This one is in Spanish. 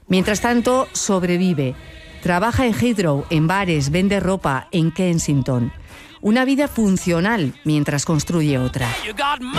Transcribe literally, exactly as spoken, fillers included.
Mientras tanto, sobrevive. Trabaja en Heathrow, en bares, vende ropa en Kensington. Una vida funcional mientras construye otra.